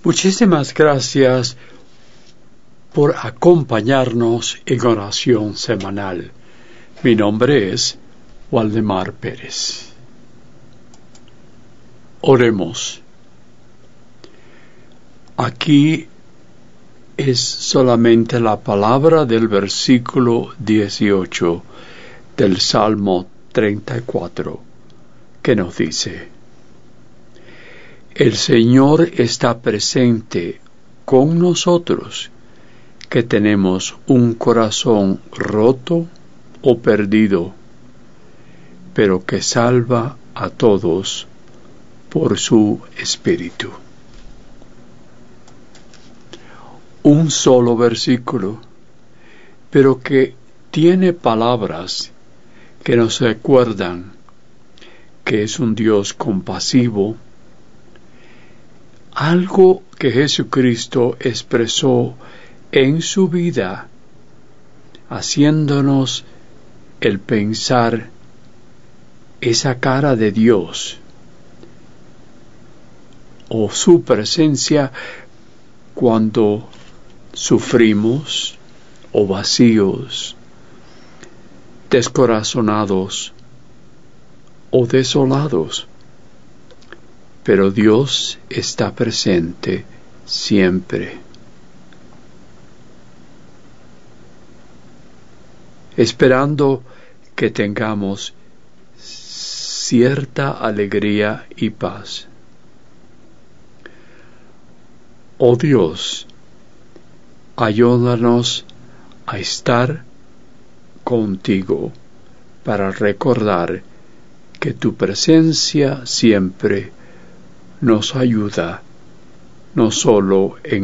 Muchísimas gracias por acompañarnos en oración semanal. Mi nombre es Waldemar Pérez. Oremos. Aquí es solamente la palabra del versículo 18 del Salmo 34 que nos dice: El Señor está presente con nosotros, que tenemos un corazón roto o perdido, pero que salva a todos por su Espíritu. Un solo versículo, pero que tiene palabras que nos recuerdan que es un Dios compasivo, algo que Jesucristo expresó en su vida, haciéndonos el pensar esa cara de Dios o su presencia cuando sufrimos o vacíos, descorazonados o desolados. Pero Dios está presente siempre. Esperando que tengamos cierta alegría y paz. Oh Dios, ayúdanos a estar contigo para recordar que tu presencia siempre nos ayuda, no solo en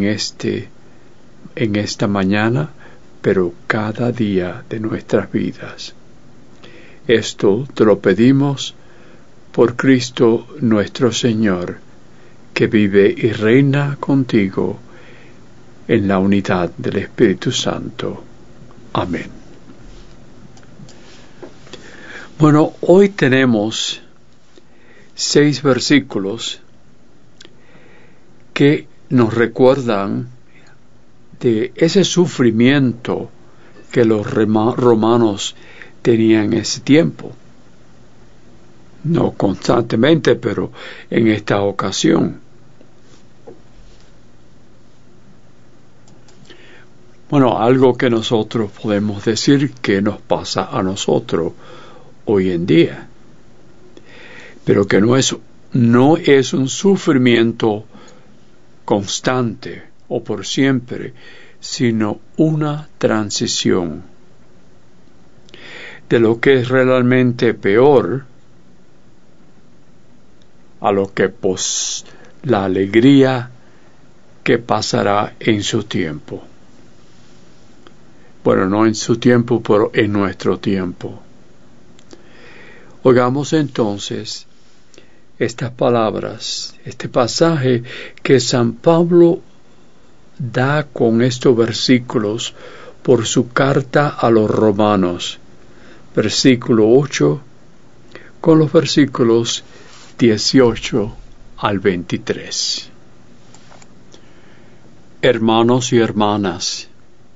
esta mañana, pero cada día de nuestras vidas. Esto te lo pedimos por Cristo nuestro Señor, que vive y reina contigo en la unidad del Espíritu Santo. Amén. Bueno, hoy tenemos 6 versículos que nos recuerdan de ese sufrimiento que los romanos tenían en ese tiempo. No constantemente, pero en esta ocasión. Bueno, algo que nosotros podemos decir que nos pasa a nosotros hoy en día, pero que no es un sufrimiento constante o por siempre, sino una transición de lo que es realmente peor a lo que la alegría que pasará en su tiempo. Bueno, no en su tiempo, pero en nuestro tiempo. Oigamos entonces estas palabras, este pasaje que San Pablo da con estos versículos por su carta a los romanos, versículo 8, con los versículos 18 al 23. Hermanos y hermanas,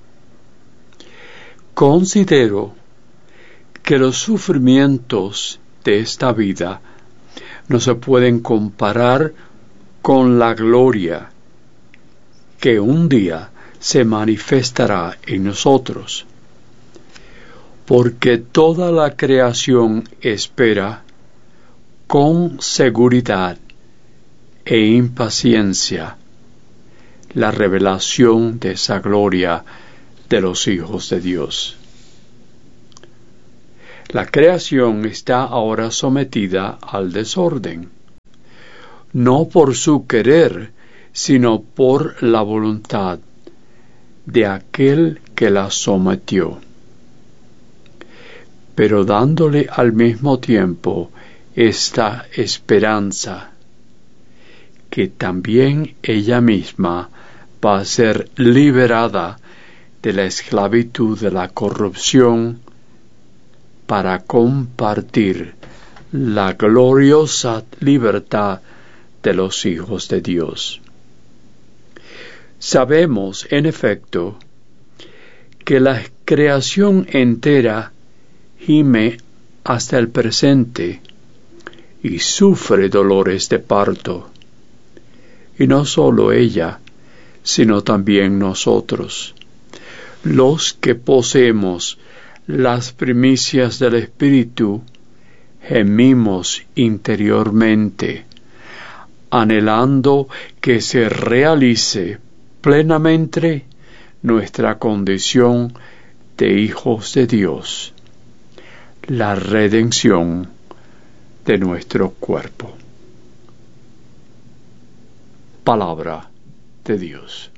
considero que los sufrimientos de esta vida no se pueden comparar con la gloria que un día se manifestará en nosotros, porque toda la creación espera con seguridad e impaciencia la revelación de esa gloria de los hijos de Dios. La creación está ahora sometida al desorden, no por su querer, sino por la voluntad de aquel que la sometió, pero dándole al mismo tiempo esta esperanza, que también ella misma va a ser liberada de la esclavitud de la corrupción para compartir la gloriosa libertad de los hijos de Dios. Sabemos, en efecto, que la creación entera gime hasta el presente y sufre dolores de parto. Y no solo ella, sino también nosotros, los que poseemos las primicias del Espíritu, gemimos interiormente, anhelando que se realice plenamente nuestra condición de hijos de Dios, la redención de nuestro cuerpo. Palabra de Dios.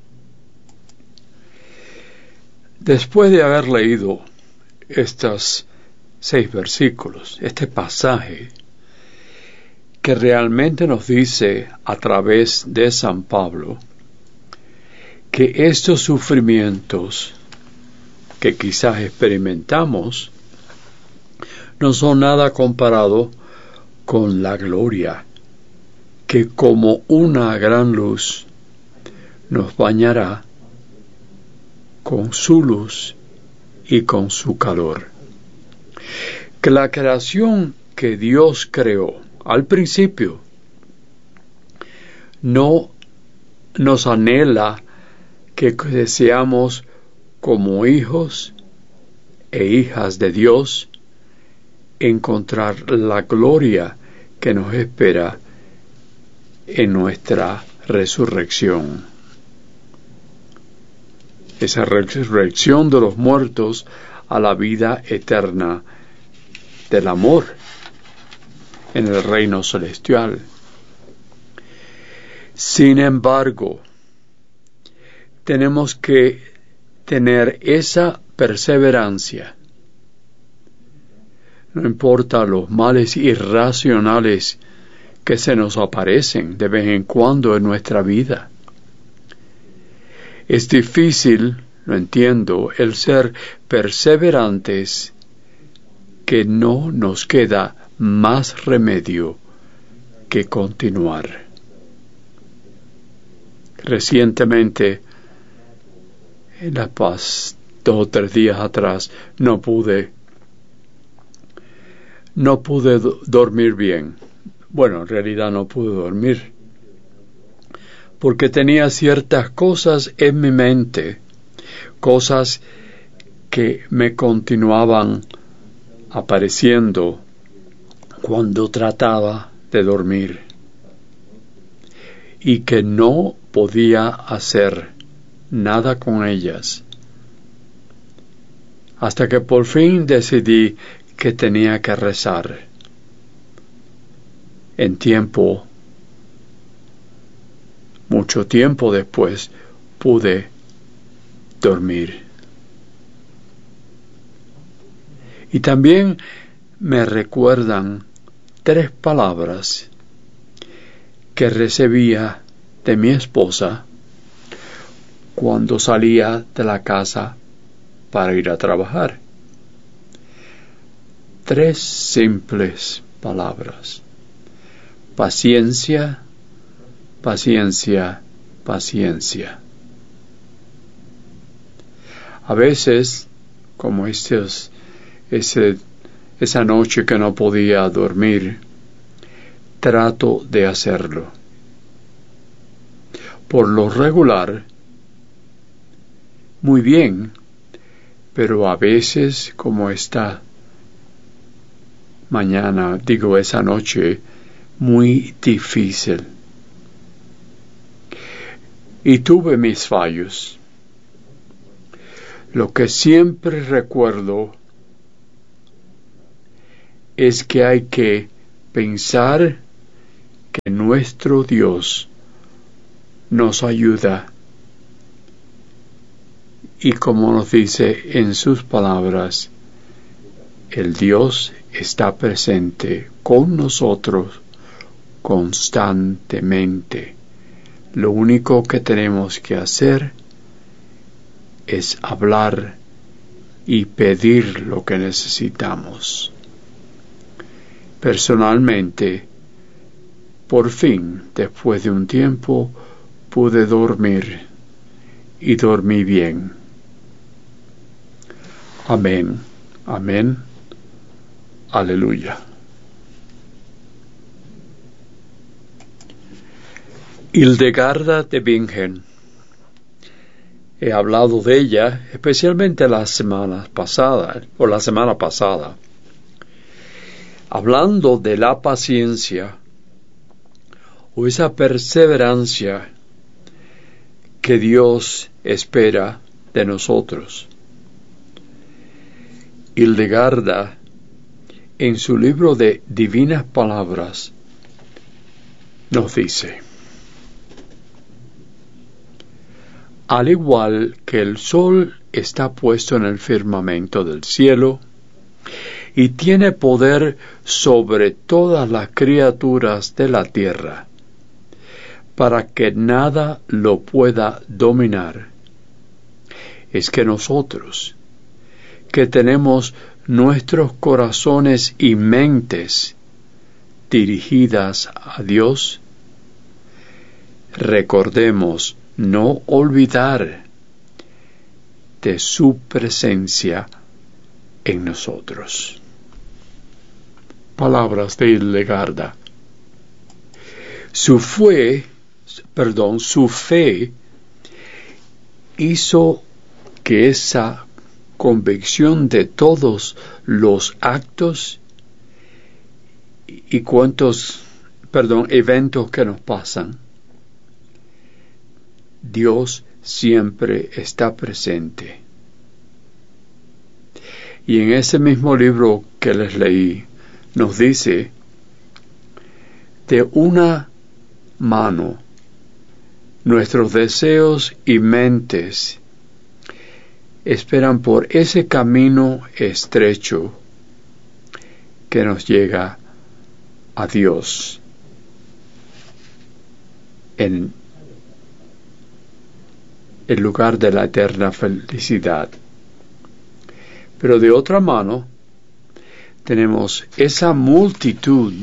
Después de haber leído estos 6 versículos, este pasaje que realmente nos dice a través de San Pablo que estos sufrimientos que quizás experimentamos no son nada comparado con la gloria que como una gran luz nos bañará con su luz y con su calor. Que la creación que Dios creó al principio no nos anhela que deseamos como hijos e hijas de Dios encontrar la gloria que nos espera en nuestra resurrección. Esa resurrección de los muertos a la vida eterna del amor en el reino celestial. Sin embargo, tenemos que tener esa perseverancia. No importa los males irracionales que se nos aparecen de vez en cuando en nuestra vida. Es difícil, lo entiendo, el ser perseverantes, que no nos queda más remedio que continuar. Recientemente, en La Paz, 2 o 3 días atrás, no pude dormir bien. Bueno, en realidad no pude dormir, porque tenía ciertas cosas en mi mente, cosas que me continuaban apareciendo cuando trataba de dormir, y que no podía hacer nada con ellas, hasta que por fin decidí que tenía que rezar. En mucho tiempo después, pude dormir. Y también me recuerdan 3 palabras que recibía de mi esposa cuando salía de la casa para ir a trabajar. 3 simples palabras: paciencia, paciencia, paciencia. A veces, como esa noche que no podía dormir, trato de hacerlo. Por lo regular, muy bien, pero a veces, como esa noche, muy difícil. Y tuve mis fallos. Lo que siempre recuerdo es que hay que pensar que nuestro Dios nos ayuda, y como nos dice en sus palabras, el Dios está presente con nosotros constantemente. Lo único que tenemos que hacer es hablar y pedir lo que necesitamos. Personalmente, por fin, después de un tiempo, pude dormir y dormí bien. Amén. Amén. Aleluya. Hildegarda de Bingen. He hablado de ella especialmente la semana pasada. Hablando de la paciencia o esa perseverancia que Dios espera de nosotros. Hildegarda, en su libro de Divinas Palabras, nos dice: al igual que el sol está puesto en el firmamento del cielo y tiene poder sobre todas las criaturas de la tierra, para que nada lo pueda dominar, es que nosotros, que tenemos nuestros corazones y mentes dirigidas a Dios, recordemos no olvidar de su presencia en nosotros. Palabras de Hildegarda. Su fe hizo que esa convicción de todos los actos y eventos que nos pasan, Dios siempre está presente. Y en ese mismo libro que les leí, nos dice: de una mano, nuestros deseos y mentes esperan por ese camino estrecho que nos llega a Dios en el lugar de la eterna felicidad. Pero de otra mano, tenemos esa multitud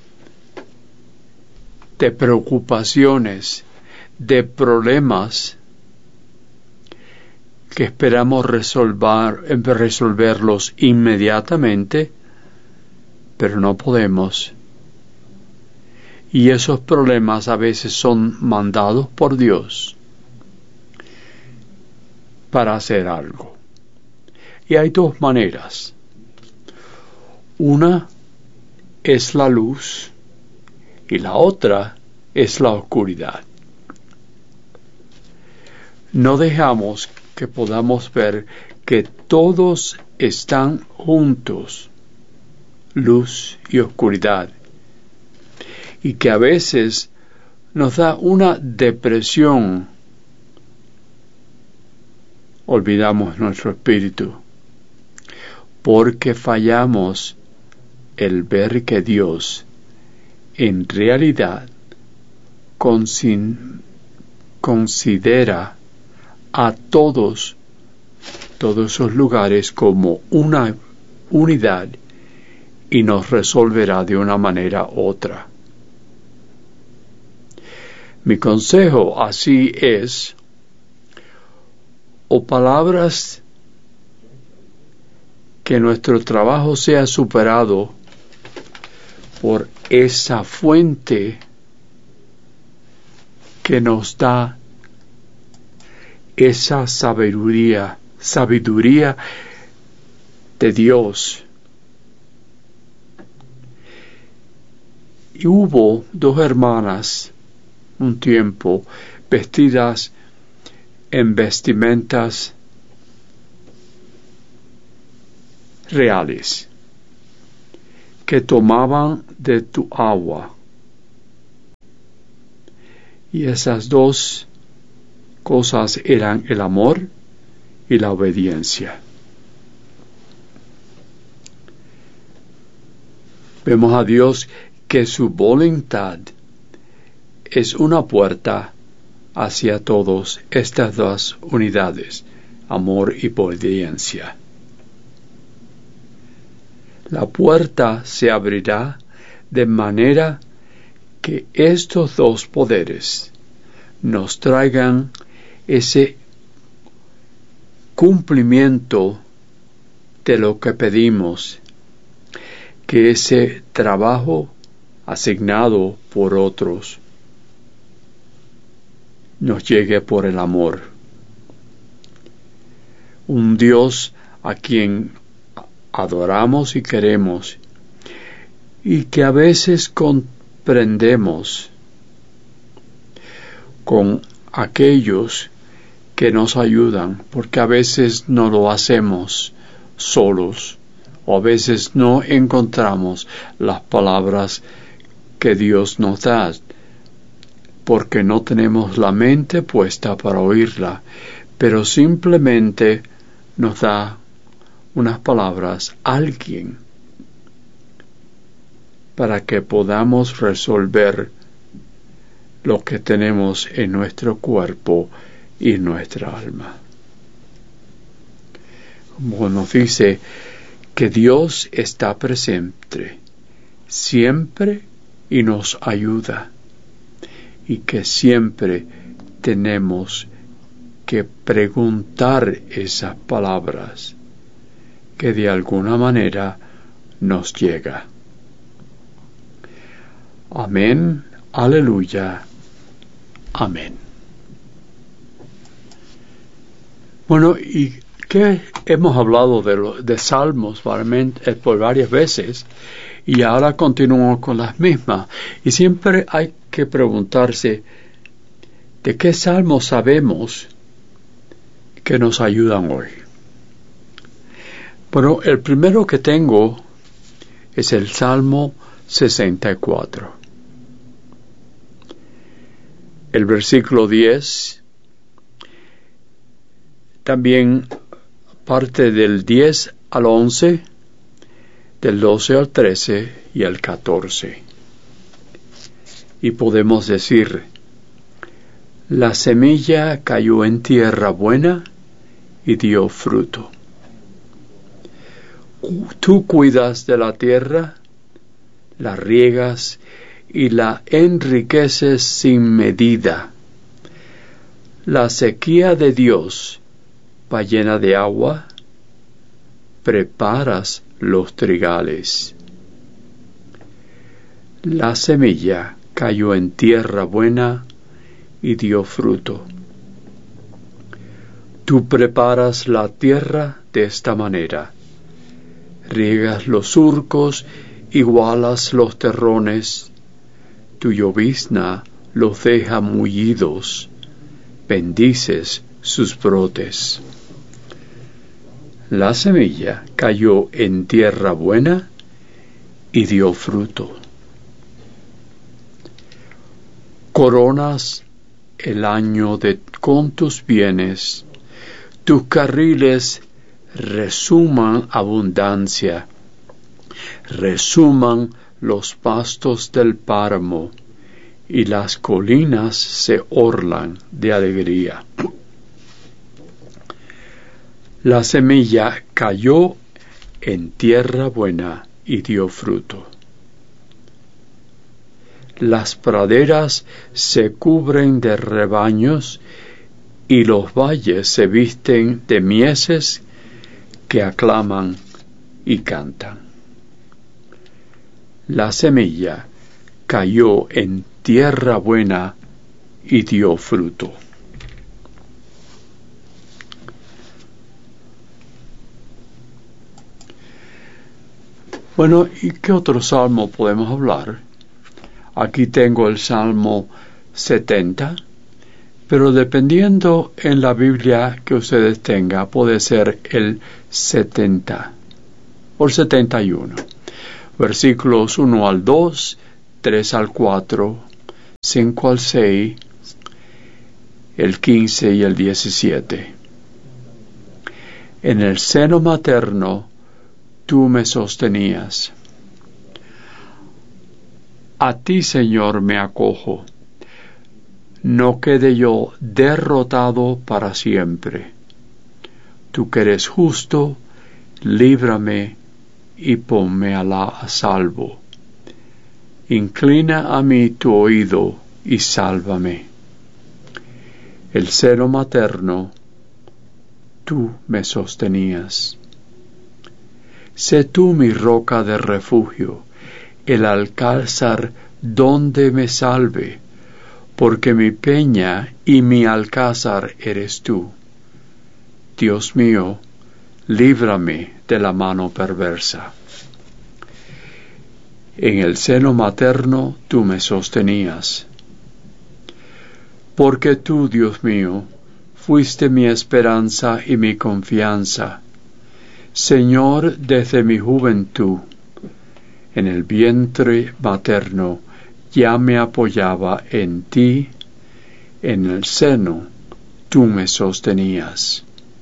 de preocupaciones, de problemas que esperamos resolverlos inmediatamente, pero no podemos. Y esos problemas a veces son mandados por Dios para hacer algo. Y hay dos maneras. Una es la luz y la otra es la oscuridad. No dejamos que podamos ver que todos están juntos, luz y oscuridad, y que a veces nos da una depresión. Olvidamos nuestro espíritu, porque fallamos el ver que Dios en realidad considera a todos esos lugares como una unidad y nos resolverá de una manera u otra. Mi consejo así es: o palabras que nuestro trabajo sea superado por esa fuente que nos da esa sabiduría de Dios. Y hubo dos hermanas un tiempo vestidas en vestimentas reales, que tomaban de tu agua. Y esas dos cosas eran el amor y la obediencia. Vemos a Dios que su voluntad es una puerta hacia todas estas dos unidades, amor y obediencia. La puerta se abrirá de manera que estos dos poderes nos traigan ese cumplimiento de lo que pedimos, que ese trabajo asignado por otros nos llegue por el amor. Un Dios a quien adoramos y queremos, y que a veces comprendemos con aquellos que nos ayudan, porque a veces no lo hacemos solos, o a veces no encontramos las palabras que Dios nos da, porque no tenemos la mente puesta para oírla, pero simplemente nos da unas palabras, alguien, para que podamos resolver lo que tenemos en nuestro cuerpo y nuestra alma. Como nos dice que Dios está presente siempre y nos ayuda, y que siempre tenemos que preguntar esas palabras que de alguna manera nos llega. Amén, aleluya, amén. Bueno, y que hemos hablado de salmos por varias veces, y ahora continuamos con las mismas, y siempre hay que preguntarse de qué salmos sabemos que nos ayudan hoy. Bueno, el primero que tengo es el Salmo 64. El versículo 10, también parte del 10 al 11, del 12 al 13 y al 14. Y podemos decir: la semilla cayó en tierra buena y dio fruto. Tú cuidas de la tierra, la riegas y la enriqueces sin medida. La sequía de Dios va llena de agua, preparas los trigales. La semilla cayó en tierra buena y dio fruto. Tú preparas la tierra de esta manera: riegas los surcos, igualas los terrones, tu llovizna los deja mullidos, bendices sus brotes. La semilla cayó en tierra buena y dio fruto. Coronas el año con tus bienes, tus carriles resuman abundancia, resuman los pastos del páramo, y las colinas se orlan de alegría. La semilla cayó en tierra buena y dio fruto. Las praderas se cubren de rebaños, y los valles se visten de mieses que aclaman y cantan. La semilla cayó en tierra buena y dio fruto. Bueno, ¿y qué otro salmo podemos hablar? Aquí tengo el Salmo 70, pero dependiendo en la Biblia que ustedes tengan, puede ser el 70 o el 71. Versículos 1 al 2, 3 al 4, 5 al 6, el 15 y el 17. En el seno materno tú me sostenías. A ti, Señor, me acojo. No quede yo derrotado para siempre. Tú que eres justo, líbrame y ponme a salvo. Inclina a mí tu oído y sálvame. El seno materno tú me sostenías. Sé tú mi roca de refugio, el alcázar donde me salve, porque mi peña y mi alcázar eres tú. Dios mío, líbrame de la mano perversa. En el seno materno tú me sostenías. Porque tú, Dios mío, fuiste mi esperanza y mi confianza. Señor, desde mi juventud, en el vientre materno ya me apoyaba en ti, en el seno tú me sostenías.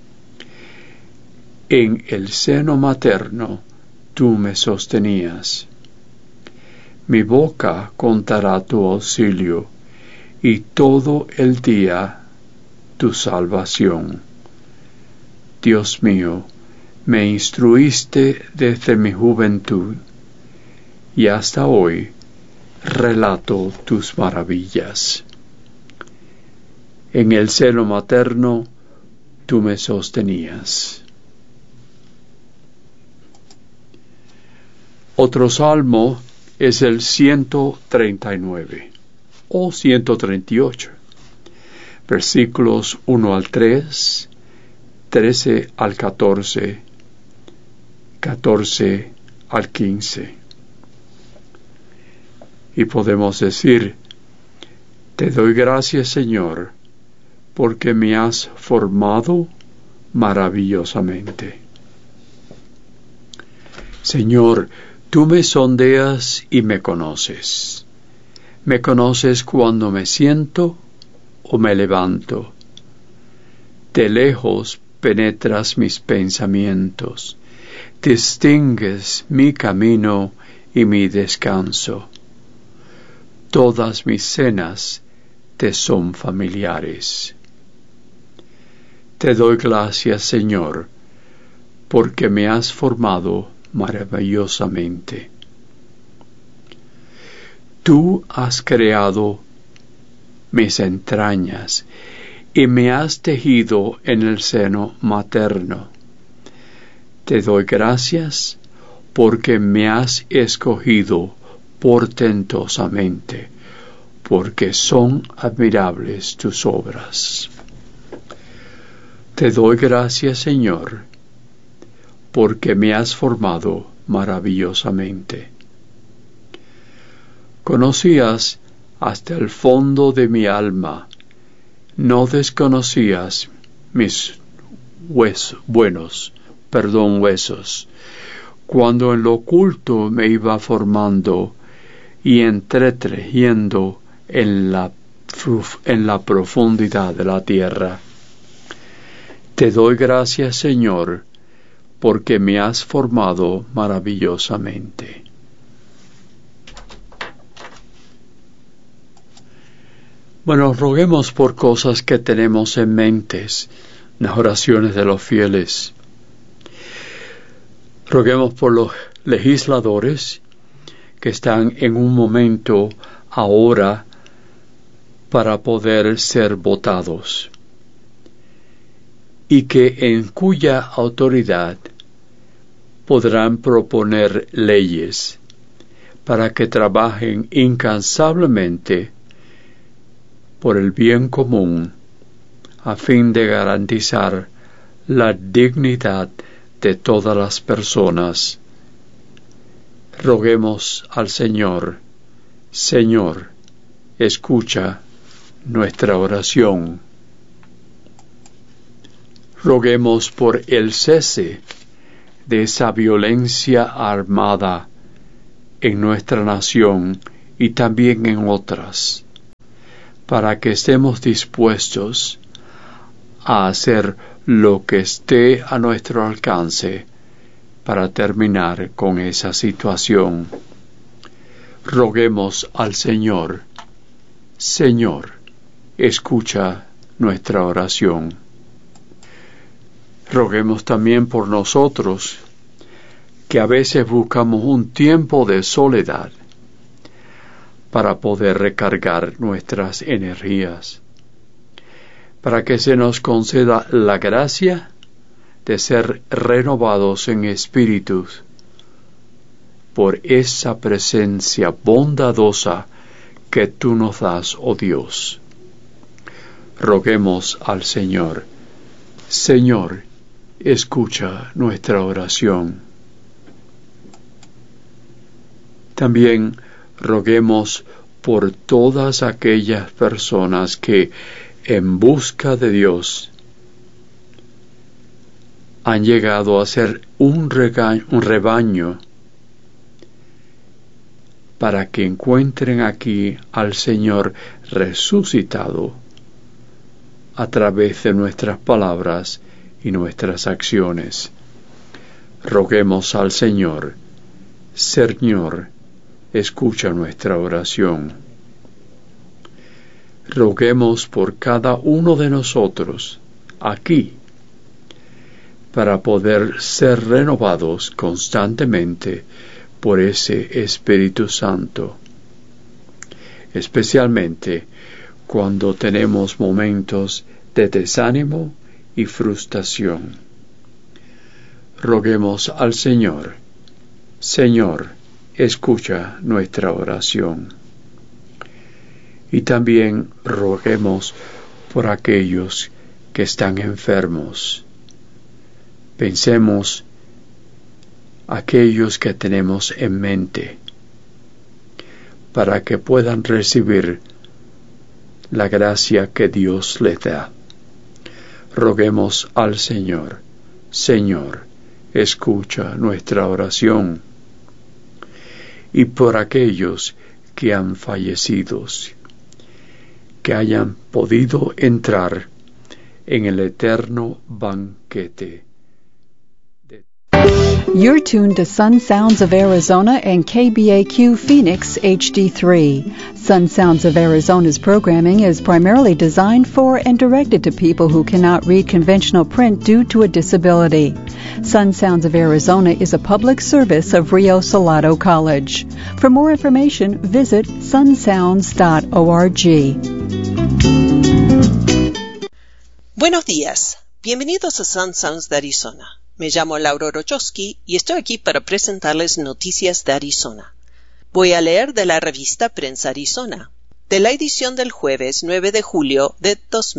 En el seno materno tú me sostenías. Mi boca contará tu auxilio, y todo el día tu salvación. Dios mío, me instruiste desde mi juventud, y hasta hoy relato tus maravillas. En el seno materno tú me sostenías. Otro salmo es el 139 o 138, versículos 1 al 3, 13 al 14, 14 al 15. Y podemos decir: te doy gracias, Señor, porque me has formado maravillosamente. Señor, tú me sondeas y me conoces. Me conoces cuando me siento o me levanto. De lejos penetras mis pensamientos. Distingues mi camino y mi descanso. Todas mis cenas te son familiares. Te doy gracias, Señor, porque me has formado maravillosamente. Tú has creado mis entrañas y me has tejido en el seno materno. Te doy gracias porque me has escogido portentosamente, porque son admirables tus obras. Te doy gracias, Señor, porque me has formado maravillosamente. Conocías hasta el fondo de mi alma, no desconocías mis huesos, cuando en lo oculto me iba formando y entretejiendo en la profundidad de la tierra. Te doy gracias, Señor, porque me has formado maravillosamente. Bueno, roguemos por cosas que tenemos en mentes, las oraciones de los fieles. Roguemos por los legisladores que están en un momento ahora para poder ser votados, y que en cuya autoridad podrán proponer leyes para que trabajen incansablemente por el bien común a fin de garantizar la dignidad de todas las personas. Roguemos al Señor: Señor, escucha nuestra oración. Roguemos por el cese de esa violencia armada en nuestra nación y también en otras, para que estemos dispuestos a hacer lo que esté a nuestro alcance para terminar con esa situación. Roguemos al Señor: Señor, escucha nuestra oración. Roguemos también por nosotros, que a veces buscamos un tiempo de soledad para poder recargar nuestras energías, para que se nos conceda la gracia de ser renovados en espíritus por esa presencia bondadosa que tú nos das, oh Dios. Roguemos al Señor. Señor, escucha nuestra oración. También roguemos por todas aquellas personas que, en busca de Dios, han llegado a ser un rebaño para que encuentren aquí al Señor resucitado a través de nuestras palabras y nuestras acciones. Roguemos al Señor. Señor, escucha nuestra oración. Roguemos por cada uno de nosotros aquí para poder ser renovados constantemente por ese Espíritu Santo, especialmente cuando tenemos momentos de desánimo y frustración. Roguemos al Señor. Señor, escucha nuestra oración. Y también roguemos por aquellos que están enfermos. Pensemos aquellos que tenemos en mente para que puedan recibir la gracia que Dios les da. Roguemos al Señor. Señor, escucha nuestra oración. Y por aquellos que han fallecido, que hayan podido entrar en el eterno banquete. You're tuned to Sun Sounds of Arizona and KBAQ Phoenix HD3. Sun Sounds of Arizona's programming is primarily designed for and directed to people who cannot read conventional print due to a disability. Sun Sounds of Arizona is a public service of Rio Salado College. For more information, visit sunsounds.org. Buenos días. Bienvenidos a Sun Sounds de Arizona. Me llamo Laura Rochowski y estoy aquí para presentarles noticias de Arizona. Voy a leer de la revista Prensa Arizona, de la edición del jueves 9 de julio de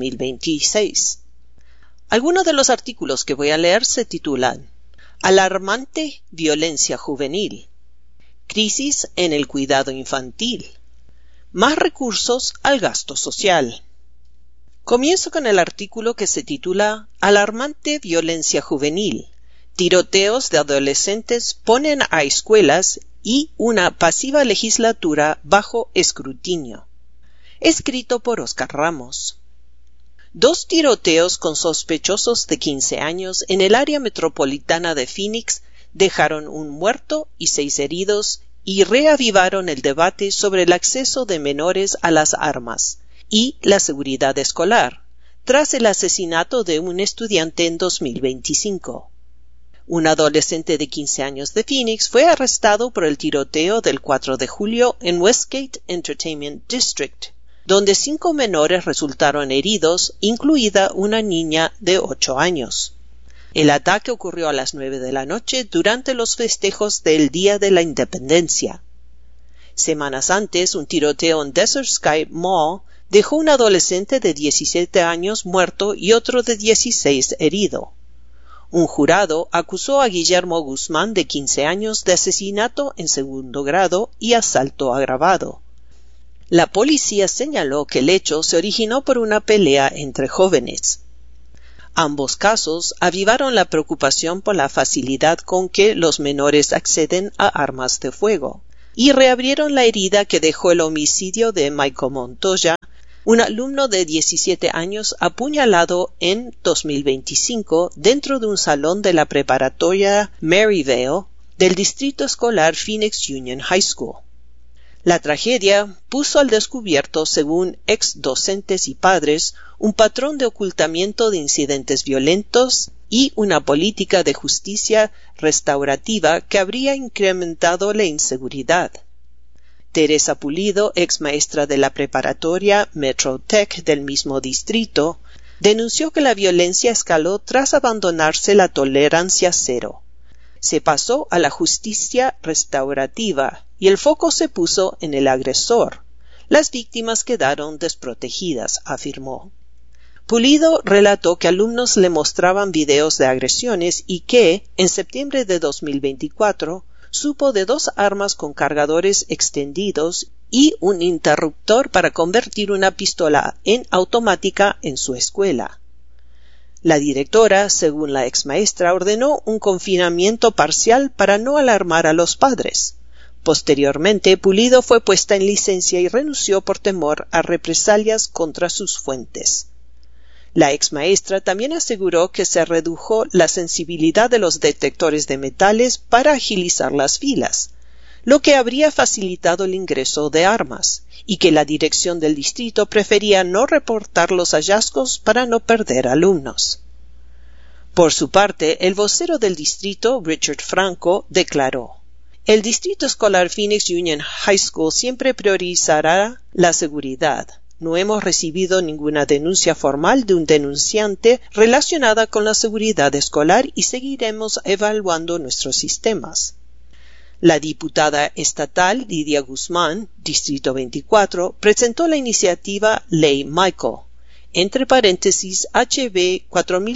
2026. Algunos de los artículos que voy a leer se titulan Alarmante violencia juvenil, crisis en el cuidado infantil, más recursos al gasto social. Comienzo con el artículo que se titula Alarmante violencia juvenil. Tiroteos de adolescentes ponen a escuelas y una pasiva legislatura bajo escrutinio. Escrito por Oscar Ramos. 2 tiroteos con sospechosos de 15 años en el área metropolitana de Phoenix dejaron un muerto y 6 heridos y reavivaron el debate sobre el acceso de menores a las armas y la seguridad escolar, tras el asesinato de un estudiante en 2025. Un adolescente de 15 años de Phoenix fue arrestado por el tiroteo del 4 de julio en Westgate Entertainment District, donde 5 menores resultaron heridos, incluida una niña de 8 años. El ataque ocurrió a las 9 de la noche durante los festejos del Día de la Independencia. Semanas antes, un tiroteo en Desert Sky Mall dejó un adolescente de 17 años muerto y otro de 16 herido. Un jurado acusó a Guillermo Guzmán, de 15 años, de asesinato en segundo grado y asalto agravado. La policía señaló que el hecho se originó por una pelea entre jóvenes. Ambos casos avivaron la preocupación por la facilidad con que los menores acceden a armas de fuego, y reabrieron la herida que dejó el homicidio de Michael Montoya, un alumno de 17 años apuñalado en 2025 dentro de un salón de la preparatoria Maryvale del distrito escolar Phoenix Union High School. La tragedia puso al descubierto, según ex docentes y padres, un patrón de ocultamiento de incidentes violentos y una política de justicia restaurativa que habría incrementado la inseguridad. Teresa Pulido, ex maestra de la preparatoria Metro Tech del mismo distrito, denunció que la violencia escaló tras abandonarse la tolerancia cero. Se pasó a la justicia restaurativa y el foco se puso en el agresor. Las víctimas quedaron desprotegidas, afirmó. Pulido relató que alumnos le mostraban videos de agresiones y que, en septiembre de 2024, supo de 2 armas con cargadores extendidos y un interruptor para convertir una pistola en automática en su escuela. La directora, según la exmaestra, ordenó un confinamiento parcial para no alarmar a los padres. Posteriormente, Pulido fue puesta en licencia y renunció por temor a represalias contra sus fuentes. La exmaestra también aseguró que se redujo la sensibilidad de los detectores de metales para agilizar las filas, lo que habría facilitado el ingreso de armas, y que la dirección del distrito prefería no reportar los hallazgos para no perder alumnos. Por su parte, el vocero del distrito, Richard Franco, declaró: "El distrito escolar Phoenix Union High School siempre priorizará la seguridad. No hemos recibido ninguna denuncia formal de un denunciante relacionada con la seguridad escolar y seguiremos evaluando nuestros sistemas". La diputada estatal Lidia Guzmán, Distrito 24, presentó la iniciativa Ley Michael, entre paréntesis HB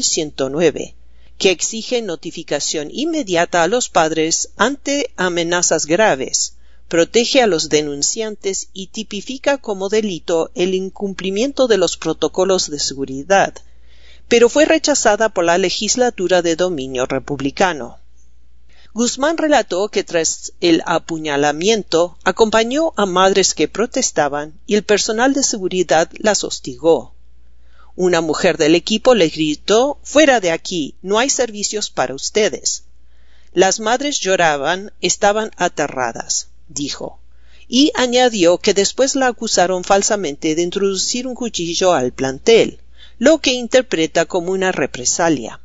4109, que exige notificación inmediata a los padres ante amenazas graves, protege a los denunciantes y tipifica como delito el incumplimiento de los protocolos de seguridad, pero fue rechazada por la legislatura de dominio republicano. Guzmán relató que tras el apuñalamiento acompañó a madres que protestaban y el personal de seguridad las hostigó. Una mujer del equipo le gritó: "Fuera de aquí, no hay servicios para ustedes". Las madres lloraban, estaban aterradas, dijo, y añadió que después la acusaron falsamente de introducir un cuchillo al plantel, lo que interpreta como una represalia.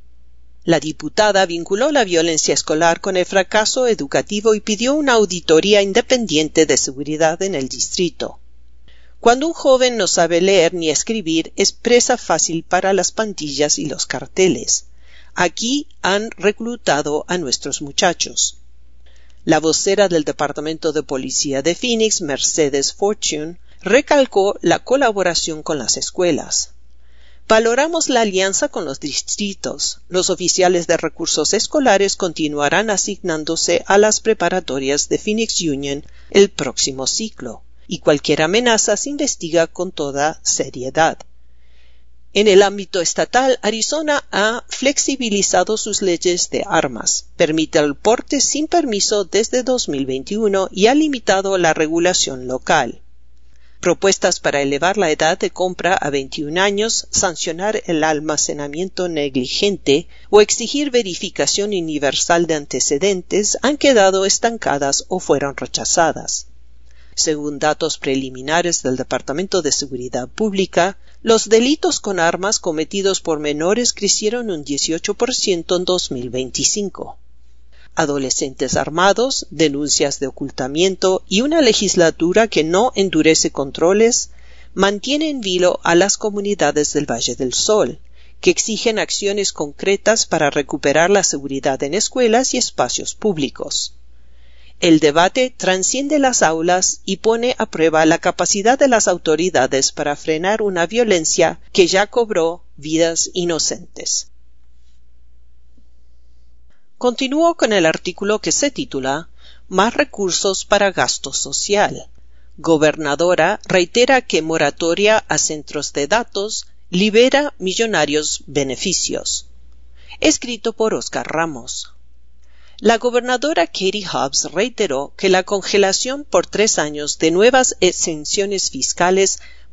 La diputada vinculó la violencia escolar con el fracaso educativo y pidió una auditoría independiente de seguridad en el distrito. Cuando un joven no sabe leer ni escribir, es presa fácil para las pandillas y los carteles. Aquí han reclutado a nuestros muchachos. La vocera del Departamento de Policía de Phoenix, Mercedes Fortune, recalcó la colaboración con las escuelas. Valoramos la alianza con los distritos. Los oficiales de recursos escolares continuarán asignándose a las preparatorias de Phoenix Union el próximo ciclo, y cualquier amenaza se investiga con toda seriedad. En el ámbito estatal, Arizona ha flexibilizado sus leyes de armas, permite el porte sin permiso desde 2021 y ha limitado la regulación local. Propuestas para elevar la edad de compra a 21 años, sancionar el almacenamiento negligente o exigir verificación universal de antecedentes han quedado estancadas o fueron rechazadas. Según datos preliminares del Departamento de Seguridad Pública, los delitos con armas cometidos por menores crecieron un 18% en 2025. Adolescentes armados, denuncias de ocultamiento y una legislatura que no endurece controles mantienen en vilo a las comunidades del Valle del Sol, que exigen acciones concretas para recuperar la seguridad en escuelas y espacios públicos. El debate trasciende las aulas y pone a prueba la capacidad de las autoridades para frenar una violencia que ya cobró vidas inocentes. Continúo con el artículo que se titula Más recursos para gasto social. Gobernadora reitera que moratoria a centros de datos libera millonarios beneficios. Escrito por Oscar Ramos. La gobernadora Katie Hobbs reiteró que la congelación por 3 años de nuevas exenciones fiscales